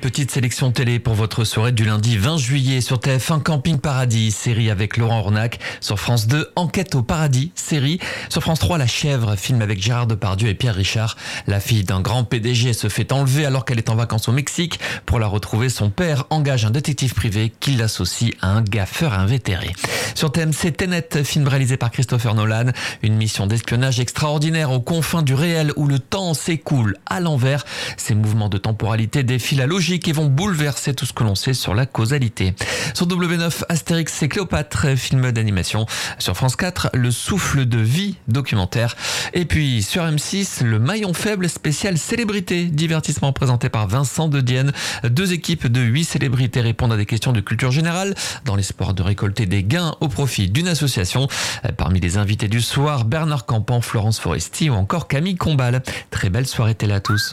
petite sélection télé pour votre soirée du lundi 20 juillet sur TF1 Camping Paradis, série avec Laurent Ornac. Sur France 2, Enquête au paradis, série. Sur France 3, La Chèvre, film avec Gérard Depardieu et Pierre Richard. La fille d'un grand PDG se fait enlever alors qu'elle est en vacances au Mexique. Pour la retrouver, son père engage un détective privé qui l'associe à un gaffeur invétéré. Sur TMC, Tenet, film réalisé par Christopher Nolan. Une mission d'espionnage extraordinaire aux confins du réel où le temps s'écoule à l'envers. Ces mouvements de temporalité défient la logique et vont bouleverser tout ce que l'on sait sur la causalité. Sur W9, Astérix et Cléopâtre, film d'animation. Sur France 4, Le souffle de vie, documentaire. Et puis sur M6, Le maillon faible spécial célébrité, divertissement présenté par Vincent De Dienne. 2 équipes de 8 célébrités répondent à des questions de culture générale dans l'espoir de récolter des gains au profit d'une association. Parmi les invités du soir, Bernard Campan, Florence Foresti ou encore Camille Combal. Très belle soirée télé à tous.